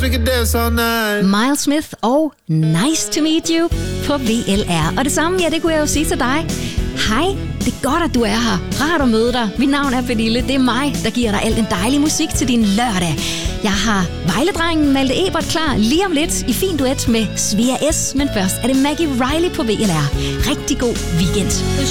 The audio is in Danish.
we could dance all night. Miles Smith og Nice to Meet You på VLR. Og det samme, ja, det kunne jeg jo sige til dig. Hej, det er godt, at du er her. Rart at møde dig. Mit navn er Pernille. Det er mig, der giver dig al den dejlige musik til din lørdag. Jeg har Vejledrengen Malte Ebert klar lige om lidt i fin duet med Svea S. Men først er det Maggie Riley på VLR. Rigtig god weekend.